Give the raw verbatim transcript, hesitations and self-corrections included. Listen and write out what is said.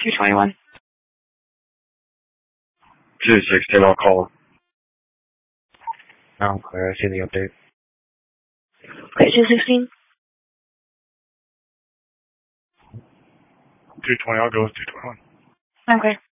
two twenty-one. two sixteen, I'll call. I'm clear. I see the update. Okay, two sixteen. two twenty, I'll go with two twenty-one. Okay.